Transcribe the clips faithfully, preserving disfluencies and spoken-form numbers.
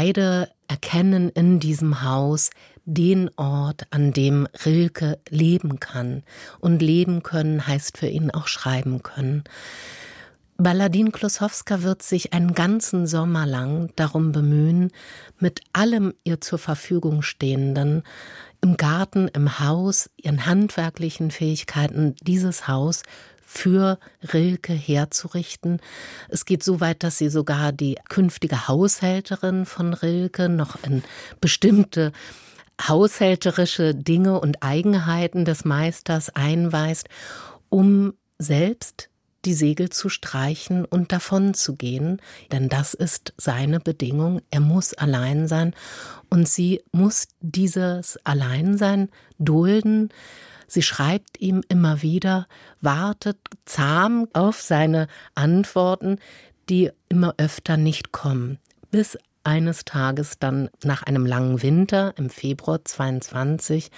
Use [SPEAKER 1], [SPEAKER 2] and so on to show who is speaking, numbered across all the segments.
[SPEAKER 1] beide erkennen in diesem Haus den Ort, an dem Rilke leben kann. Und leben können heißt für ihn auch schreiben können. Baladine Klusowska wird sich einen ganzen Sommer lang darum bemühen, mit allem ihr zur Verfügung Stehenden, im Garten, im Haus, ihren handwerklichen Fähigkeiten, dieses Haus für Rilke herzurichten. Es geht so weit, dass sie sogar die künftige Haushälterin von Rilke noch in bestimmte haushälterische Dinge und Eigenheiten des Meisters einweist, um selbst die Segel zu streichen und davon zu gehen, denn das ist seine Bedingung. Er muss allein sein und sie muss dieses Alleinsein dulden. Sie schreibt ihm immer wieder, wartet zahm auf seine Antworten, die immer öfter nicht kommen, bis eines Tages dann nach einem langen Winter im Februar zweiundzwanzig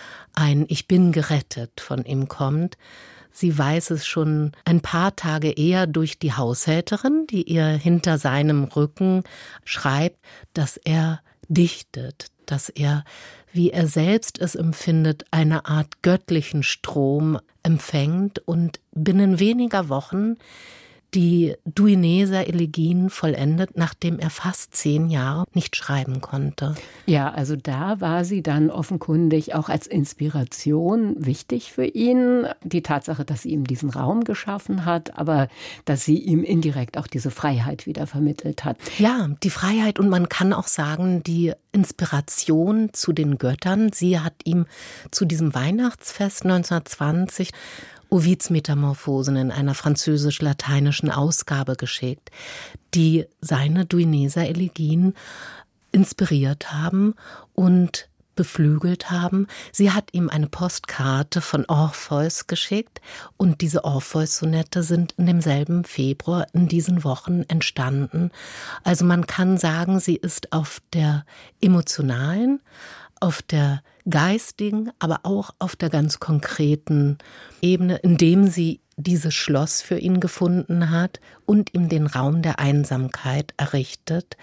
[SPEAKER 1] ein Ich bin gerettet von ihm kommt. Sie weiß es schon ein paar Tage eher durch die Haushälterin, die ihr hinter seinem Rücken schreibt, dass er dichtet, dass er, wie er selbst es empfindet, eine Art göttlichen Strom empfängt und binnen weniger Wochen die Duineser Elegien vollendet, nachdem er fast zehn Jahre nicht schreiben konnte.
[SPEAKER 2] Ja, also da war sie dann offenkundig auch als Inspiration wichtig für ihn. Die Tatsache, dass sie ihm diesen Raum geschaffen hat, aber dass sie ihm indirekt auch diese Freiheit wieder vermittelt hat.
[SPEAKER 1] Ja, die Freiheit und man kann auch sagen, die Inspiration zu den Göttern. Sie hat ihm zu diesem Weihnachtsfest neunzehnhundertzwanzig Ovids Metamorphosen in einer französisch-lateinischen Ausgabe geschickt, die seine Duineser Elegien inspiriert haben und beflügelt haben. Sie hat ihm eine Postkarte von Orpheus geschickt und diese Orpheus-Sonette sind in demselben Februar in diesen Wochen entstanden. Also man kann sagen, sie ist auf der emotionalen, auf der geistigen, aber auch auf der ganz konkreten Ebene, indem sie dieses Schloss für ihn gefunden hat und ihm den Raum der Einsamkeit errichtet,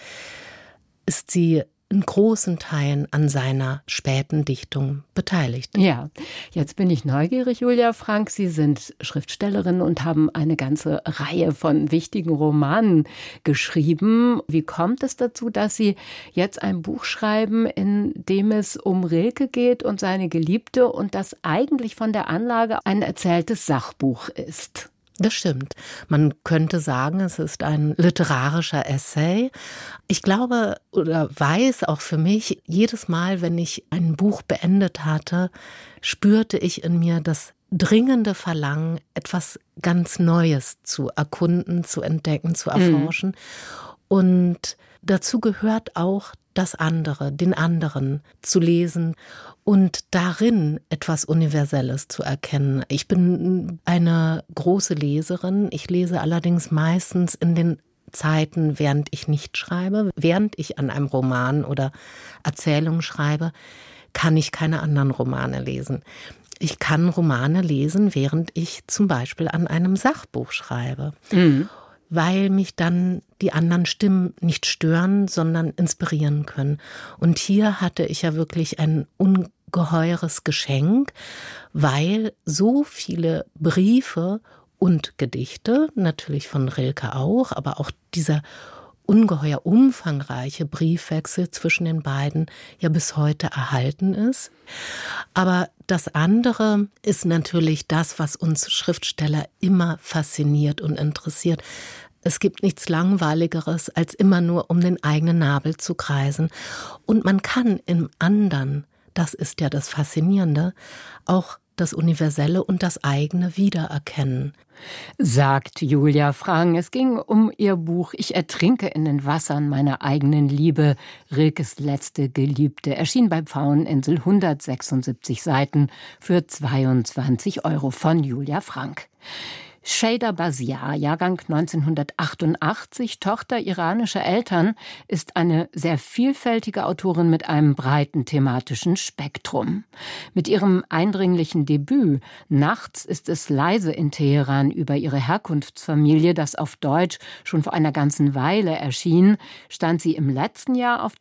[SPEAKER 1] ist sie in großen Teilen an seiner späten Dichtung beteiligt.
[SPEAKER 2] Ja, jetzt bin ich neugierig, Julia Frank. Sie sind Schriftstellerin und haben eine ganze Reihe von wichtigen Romanen geschrieben. Wie kommt es dazu, dass Sie jetzt ein Buch schreiben, in dem es um Rilke geht und seine Geliebte und das eigentlich von der Anlage ein erzähltes Sachbuch ist?
[SPEAKER 1] Das stimmt. Man könnte sagen, es ist ein literarischer Essay. Ich glaube oder weiß auch für mich, jedes Mal, wenn ich ein Buch beendet hatte, spürte ich in mir das dringende Verlangen, etwas ganz Neues zu erkunden, zu entdecken, zu erforschen. Mhm. Und dazu gehört auch das andere, den anderen zu lesen und darin etwas Universelles zu erkennen. Ich bin eine große Leserin. Ich lese allerdings meistens in den Zeiten, während ich nicht schreibe. Während ich an einem Roman oder Erzählung schreibe, kann ich keine anderen Romane lesen. Ich kann Romane lesen, während ich zum Beispiel an einem Sachbuch schreibe. Mhm. Weil mich dann die anderen Stimmen nicht stören, sondern inspirieren können. Und hier hatte ich ja wirklich ein ungeheures Geschenk, weil so viele Briefe und Gedichte, natürlich von Rilke auch, aber auch dieser ungeheuer umfangreiche Briefwechsel zwischen den beiden ja bis heute erhalten ist. Aber das andere ist natürlich das, was uns Schriftsteller immer fasziniert und interessiert. Es gibt nichts Langweiligeres, als immer nur um den eigenen Nabel zu kreisen. Und man kann im anderen, das ist ja das Faszinierende, auch das Universelle und das eigene wiedererkennen.
[SPEAKER 2] Sagt Julia Frank. Es ging um ihr Buch »Ich ertrinke in den Wassern meiner eigenen Liebe«, Rilkes letzte Geliebte. Erschien bei Pfaueninsel, hundertsechsundsiebzig Seiten für zweiundzwanzig Euro von Julia Frank. Sheyda Basiar, Jahrgang neunzehnhundertachtundachtzig, Tochter iranischer Eltern, ist eine sehr vielfältige Autorin mit einem breiten thematischen Spektrum. Mit ihrem eindringlichen Debüt »Nachts ist es leise in Teheran« über ihre Herkunftsfamilie, das auf Deutsch schon vor einer ganzen Weile erschien, stand sie im letzten Jahr auf